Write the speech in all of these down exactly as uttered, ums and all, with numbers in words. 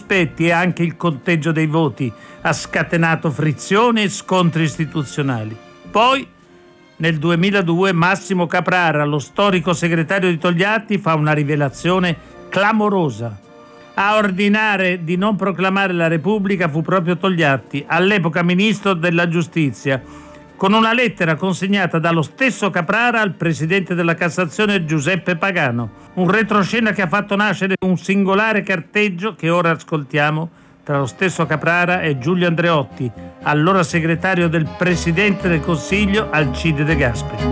aspetti e anche il conteggio dei voti ha scatenato frizioni e scontri istituzionali. Poi, nel duemiladue, Massimo Caprara, lo storico segretario di Togliatti, fa una rivelazione clamorosa. A ordinare di non proclamare la Repubblica fu proprio Togliatti, all'epoca ministro della Giustizia, con una lettera consegnata dallo stesso Caprara al presidente della Cassazione Giuseppe Pagano. Un retroscena che ha fatto nascere un singolare carteggio che ora ascoltiamo tra lo stesso Caprara e Giulio Andreotti, allora segretario del Presidente del Consiglio Alcide De Gasperi.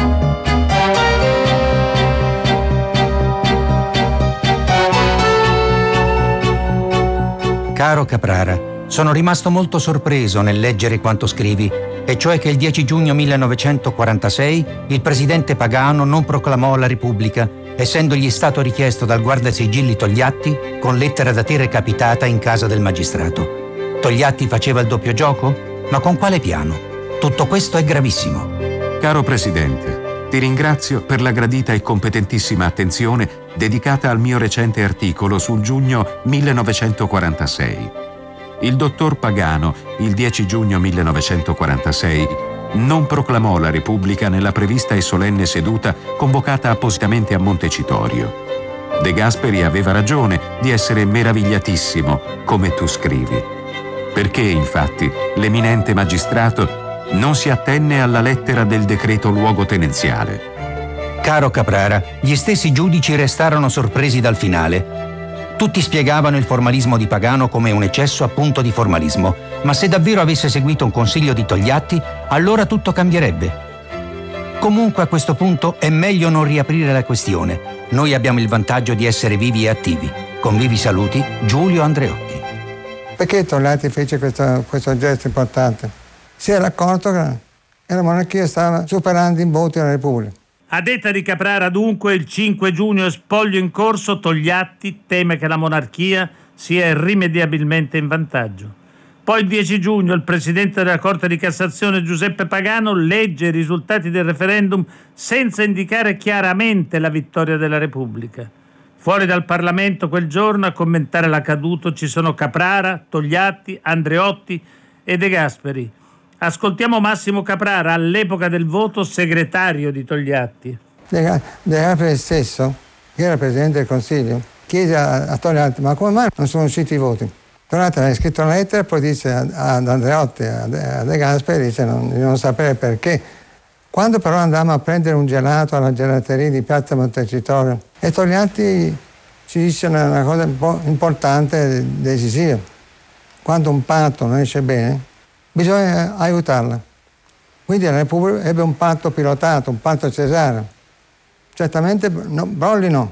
Caro Caprara, sono rimasto molto sorpreso nel leggere quanto scrivi, e cioè che il dieci giugno millenovecentoquarantasei il presidente Pagano non proclamò la Repubblica, essendogli stato richiesto dal guardasigilli Togliatti con lettera da te recapitata in casa del magistrato. Togliatti faceva il doppio gioco? Ma con quale piano? Tutto questo è gravissimo. Caro Presidente, ti ringrazio per la gradita e competentissima attenzione dedicata al mio recente articolo sul giugno millenovecentoquarantasei. Il dottor Pagano, il dieci giugno millenovecentoquarantasei, non proclamò la Repubblica nella prevista e solenne seduta convocata appositamente a Montecitorio. De Gasperi aveva ragione di essere meravigliatissimo, come tu scrivi. Perché, infatti, l'eminente magistrato non si attenne alla lettera del decreto luogotenenziale. Caro Caprara, gli stessi giudici restarono sorpresi dal finale. Tutti spiegavano il formalismo di Pagano come un eccesso appunto di formalismo, ma se davvero avesse seguito un consiglio di Togliatti, allora tutto cambierebbe. Comunque a questo punto è meglio non riaprire la questione. Noi abbiamo il vantaggio di essere vivi e attivi. Con vivi saluti, Giulio Andreotti. Perché Togliatti fece questo, questo gesto importante? Si era accorto che la monarchia stava superando in voti la Repubblica. A detta di Caprara, dunque, il cinque giugno è spoglio in corso, Togliatti teme che la monarchia sia irrimediabilmente in vantaggio. Poi il dieci giugno il presidente della Corte di Cassazione Giuseppe Pagano legge i risultati del referendum senza indicare chiaramente la vittoria della Repubblica. Fuori dal Parlamento quel giorno a commentare l'accaduto ci sono Caprara, Togliatti, Andreotti e De Gasperi. Ascoltiamo Massimo Caprara, all'epoca del voto segretario di Togliatti. De Gasperi stesso, che era Presidente del Consiglio, chiese a, a Togliatti: ma come mai non sono usciti i voti? Togliatti aveva scritto una lettera e poi disse ad Andreotti, a De Gasperi, dice non, di non sapere perché. Quando però andammo a prendere un gelato alla gelateria di Piazza Montecitorio, e Togliatti ci disse una, una cosa importante, decisiva: quando un patto non esce bene, bisogna aiutarla. Quindi la Repubblica ebbe un patto pilotato, un patto cesareo. Certamente no, Brolli no,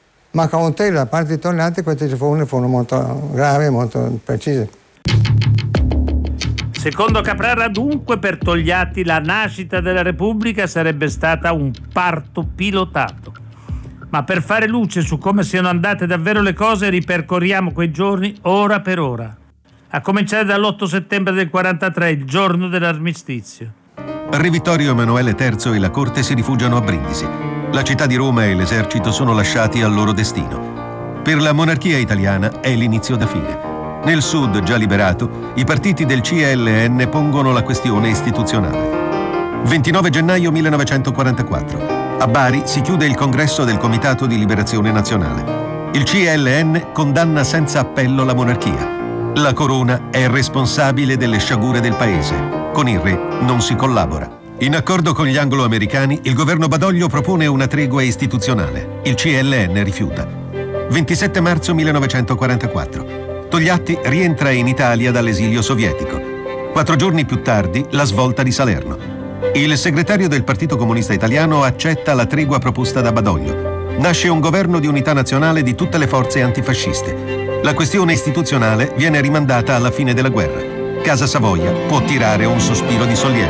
ma cautela da parte di Togliatti queste furono, furono molto gravi e molto precise. Secondo Caprara, dunque, per Togliatti la nascita della Repubblica sarebbe stata un parto pilotato. Ma per fare luce su come siano andate davvero le cose ripercorriamo quei giorni ora per ora. A cominciare dall'otto settembre del quarantatré, il giorno dell'armistizio. Re Vittorio Emanuele terzo e la corte si rifugiano a Brindisi. La città di Roma e l'esercito sono lasciati al loro destino. Per la monarchia italiana è l'inizio da fine. Nel sud, già liberato, i partiti del C L N pongono la questione istituzionale. ventinove gennaio millenovecentoquarantaquattro. A Bari si chiude il congresso del Comitato di Liberazione Nazionale. Il C L N condanna senza appello la monarchia. La corona è responsabile delle sciagure del paese. Con il re non si collabora. In accordo con gli anglo-americani, il governo Badoglio propone una tregua istituzionale. Il C L N rifiuta. ventisette marzo millenovecentoquarantaquattro. Togliatti rientra in Italia dall'esilio sovietico. Quattro giorni più tardi, la svolta di Salerno. Il segretario del Partito Comunista Italiano accetta la tregua proposta da Badoglio. Nasce un governo di unità nazionale di tutte le forze antifasciste. La questione istituzionale viene rimandata alla fine della guerra. Casa Savoia può tirare un sospiro di sollievo.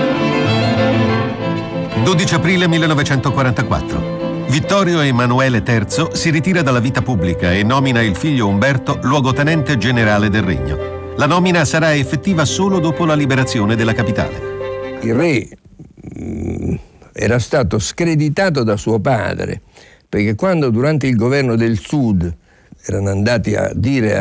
dodici aprile millenovecentoquarantaquattro. Vittorio Emanuele terzo si ritira dalla vita pubblica e nomina il figlio Umberto luogotenente generale del regno. La nomina sarà effettiva solo dopo la liberazione della capitale. Il re mh, era stato screditato da suo padre, perché quando durante il governo del Sud erano andati a dire